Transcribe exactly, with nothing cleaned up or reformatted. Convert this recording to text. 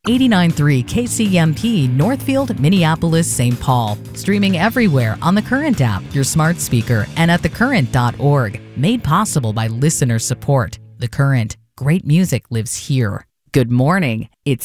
eighty-nine point three K C M P, Northfield, Minneapolis, Saint Paul. Streaming everywhere on the Current app, your smart speaker, and at the current dot org. Made possible by listener support. The Current. Great music lives here. Good morning. It's